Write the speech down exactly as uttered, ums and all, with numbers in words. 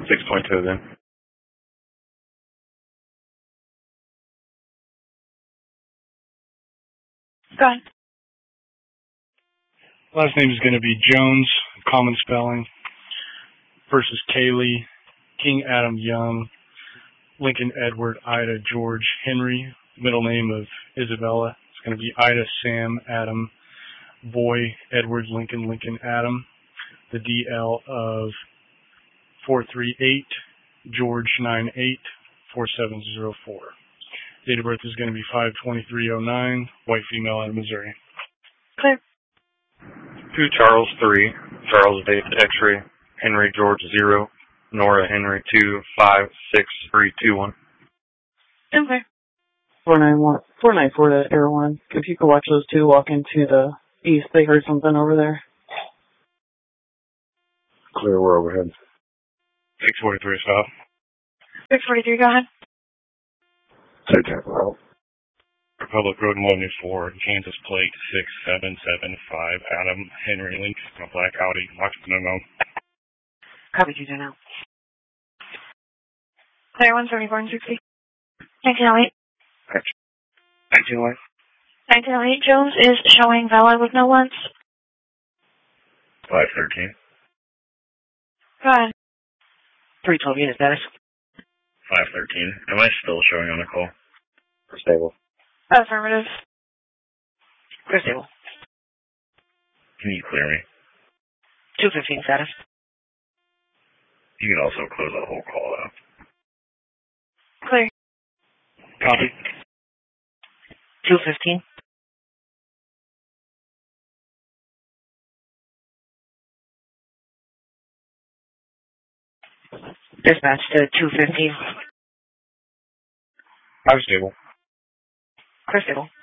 six point two then. Go ahead. Last name is going to be Jones, common spelling. First is Kaylee, King Adam Young, Lincoln Edward Ida George Henry. Middle name of Isabella. It's going to be Ida Sam Adam Boy Edward Lincoln Lincoln Adam. The D L of four three eight George nine eight four seven zero four. Date of birth is going to be five twenty-three oh nine. White female out of Missouri. Clear. Two Charles three, Charles David X-ray, Henry George zero, Nora Henry two five six three two one. Okay. Four nine one four nine four to Air One. If you could watch those two walk into the east, they heard something over there. Clear, we're overhead. six forty-three south. six forty-three, go ahead. Take that route. Republic Road one four, Kansas plate six seven seven five, Adam Henry Lincoln, a black Audi, Washington unknown. Copy, you do now. Clear one seventy-four and sixty. nineteen oh eight. nineteen oh eight. nineteen oh eight, Jones is showing valid with no ones. five thirteen. Go ahead. three twelve unit status. five thirteen. Am I still showing on the call? Stable. Affirmative. Clear stable. Can you clear me? two fifteen status. You can also close the whole call out. Clear. Copy. two fifteen. Dispatch to two fifteen. I'm stable. Clear stable.